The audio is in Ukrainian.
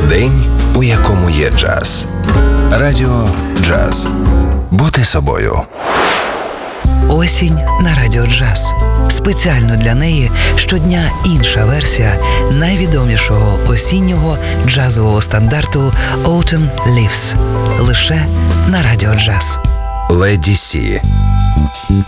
День, у якому є джаз. Радіо Джаз. Бути собою. Осінь на Радіо Джаз. Спеціально для неї щодня інша версія найвідомішого осіннього джазового стандарту Autumn Leaves. Лише на Радіо Джаз. Леді Сі.